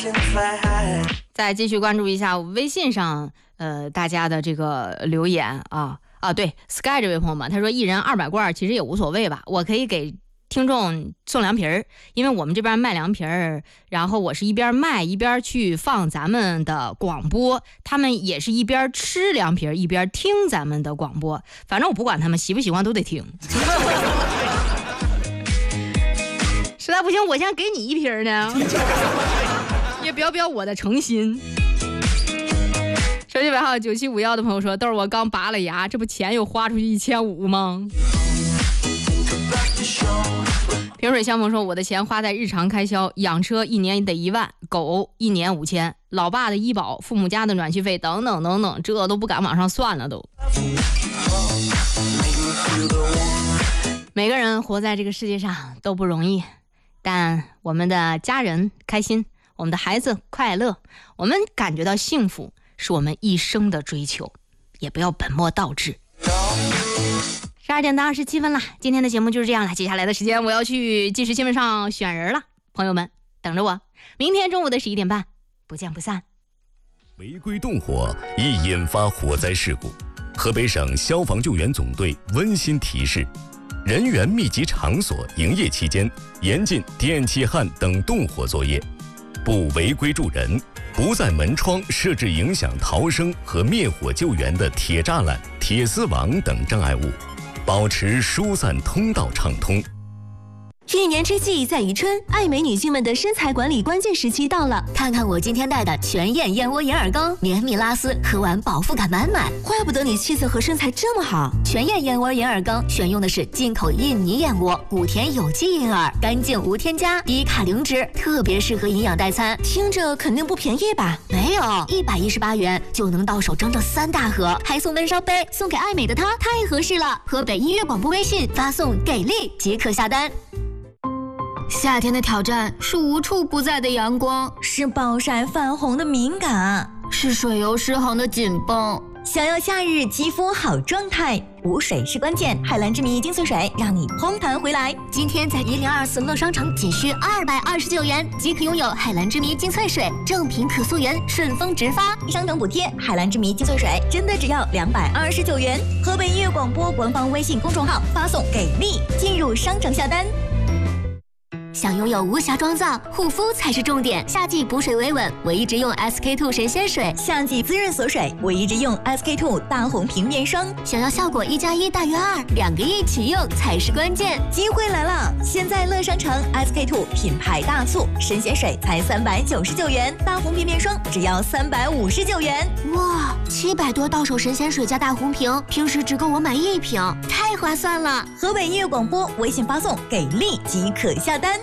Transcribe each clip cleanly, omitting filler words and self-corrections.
再继续关注一下微信上大家的这个留言对 Sky 这位朋友们，他说一人200罐其实也无所谓吧，我可以给听众送凉皮儿，因为我们这边卖凉皮儿，然后我是一边卖一边去放咱们的广播，他们也是一边吃凉皮儿一边听咱们的广播，反正我不管他们喜不喜欢都得听。实在不行我先给你一瓶呢，也表表我的诚心。手机尾号9751的朋友说，豆儿我刚拔了牙，这不钱又花出去1500吗？萍水相逢说，我的钱花在日常开销，养车1年得1万，狗1年5000，老爸的医保，父母家的暖气费等等等等，这都不敢往上算了都。每个人活在这个世界上都不容易，但我们的家人开心，我们的孩子快乐，我们感觉到幸福，是我们一生的追求，也不要本末倒置。12点27分了，今天的节目就是这样了。接下来的时间我要去即时新闻上选人了，朋友们等着我，明天中午的11点半不见不散。 违规动火易引发火灾事故，河北省消防救援总队温馨提示：人员密集场所营业期间，严禁电气焊等动火作业，不违规助人，不在门窗设置影响逃生和灭火救援的铁栅栏、铁丝网等障碍物，保持疏散通道畅通。 一年之计在于春，爱美女性们的身材管理关键时期到了。看看我今天带的全燕燕窝银耳羹，绵密拉丝，喝完饱腹感满满。怪不得你气色和身材这么好。全燕燕窝银耳羹选用的是进口印尼燕窝，谷田有机银耳，干净无添加，低卡零脂，特别适合营养代餐。听着肯定不便宜吧？没有，118元就能到手整整3大盒，还送温烧杯，送给爱美的她太合适了。河北音乐广播微信发送给力即可下单。夏天的挑战是无处不在的阳光， 是暴晒泛红的敏感， 是水油失衡的紧绷。 想要夏日肌肤好状态，补水是关键。海蓝之谜精粹水让你嘭弹回来。 今天在1024乐商城仅需229元即可拥有海蓝之谜精粹水，正品可溯源，顺丰直发， 商城补贴。海蓝之谜精粹水真的只要229元。河北音乐广播官方微信公众号发送给力，进入商城下单。 想拥有无瑕妆造，护肤才是重点。夏季补水维稳，我一直用 SK2 神仙水； 夏季滋润锁水，我一直用 SK2 大红瓶面霜。 想要效果1+1大于2，2个一起用才是关键。 机会来了！现在乐商城 SK2 品牌大促，神仙水才399元，大红瓶面霜只要359元。 哇，700多到手神仙水加大红瓶，平时只够我买1瓶，太划算了！ 河北音乐广播微信发送给力即可下单。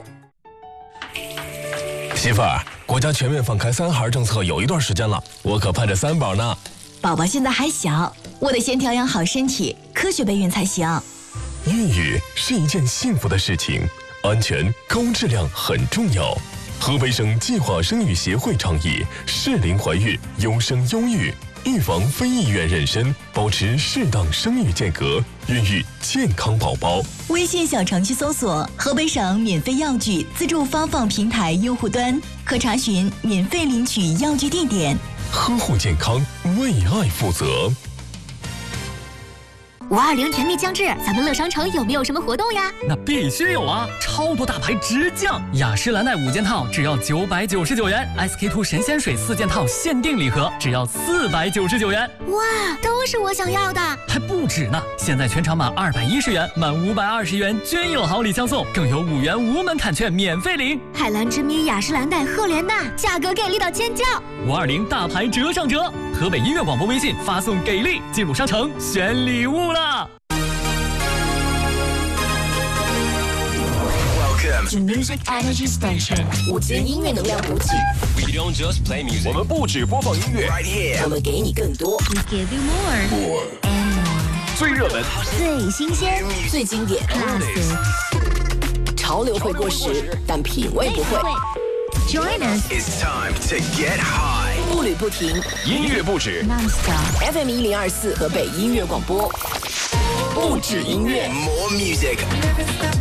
媳妇儿，国家全面放开3孩政策有一段时间了，我可盼着3宝呢。 宝宝现在还小，我得先调养好身体，科学备孕才行。 孕育是一件幸福的事情，安全高质量很重要。河北省计划生育协会倡议适龄怀孕，优生优育，预防非意愿妊娠，保持适当生育间隔，孕育健康宝宝。 微信小程序搜索河北省免费药具自助发放平台用户端，可查询免费领取药具地点。 呵护健康，为爱负责。 520甜蜜将至，咱们乐商城有没有什么活动呀？ 那必须有啊！超多大牌直降，雅诗兰黛5件套只要999元 ，SK2 神仙水4件套限定礼盒只要499元。 哇，都是我想要的！ 还不止呢！现在全场满210元，满520元均有好礼相送，更有5元无门槛券免费领。 海蓝之谜、雅诗兰黛、赫莲娜，价格给力到尖叫 ！520大牌折上折！河北音乐广播微信发送给力，进入商城选礼物了。 To Music Energy Station， 5节音乐能量补给。 We don't just play music， 我们不只播放音乐 ，right here， 我们给你更多。 We give you more and more。 最热门、 最新鲜、 最经典。 Classic。 潮流会过时，但品味不会。 Join us。 It's time to get high， 步履不停， 音乐不止 ，Non-stop。 FM 1024河北音乐广播，不止音乐 ，More music。